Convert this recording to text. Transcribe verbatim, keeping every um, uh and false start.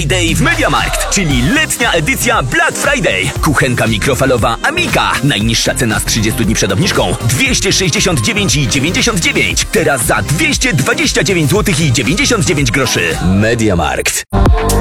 Day w MediaMarkt, czyli letnia edycja Black Friday. Kuchenka mikrofalowa Amica. Najniższa cena z trzydziestu dni przed obniżką dwieście sześćdziesiąt dziewięć i dziewięćdziesiąt dziewięć. Teraz za dwieście dwadzieścia dziewięć złotych i dziewięćdziesiąt dziewięć groszy. MediaMarkt.